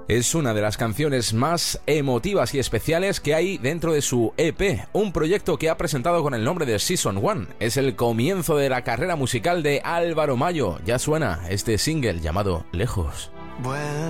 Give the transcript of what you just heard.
Es una de las canciones más emotivas y especiales que hay dentro de su EP, un proyecto que ha presentado con el nombre de Season 1. Es el comienzo de la carrera musical de Álvaro Mayo. Ya suena este single llamado Lejos. Bueno.